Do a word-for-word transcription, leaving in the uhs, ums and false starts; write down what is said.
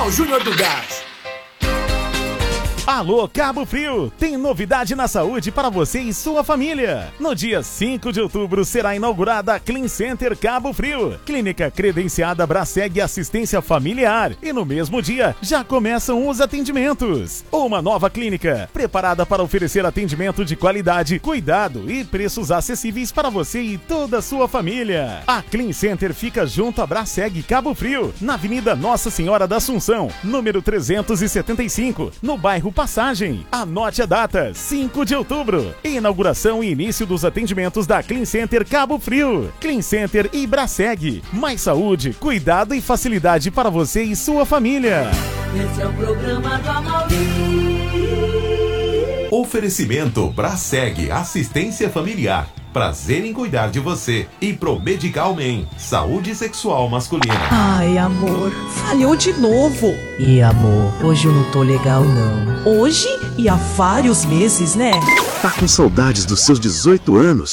Dorival Júnior do Gás. Alô, Cabo Frio! Tem novidade na saúde para você e sua família. No dia cinco de outubro será inaugurada a Clean Center Cabo Frio, clínica credenciada Braseg Assistência Familiar. E no mesmo dia já começam os atendimentos. Uma nova clínica preparada para oferecer atendimento de qualidade, cuidado e preços acessíveis para você e toda a sua família. A Clean Center fica junto à Braseg Cabo Frio, na Avenida Nossa Senhora da Assunção, número trezentos e setenta e cinco, no bairro Passagem. Anote a data, cinco de outubro. Inauguração e início dos atendimentos da Clean Center Cabo Frio. Clean Center e Braseg. Mais saúde, cuidado e facilidade para você e sua família. Esse é o programa do Amaury. Oferecimento Braseg Assistência Familiar. Prazer em cuidar de você. E Promedical Men, saúde sexual masculina. Ai, amor, falhou de novo. E amor, hoje eu não tô legal não. Hoje? E há vários meses, né? Tá com saudades dos seus dezoito anos?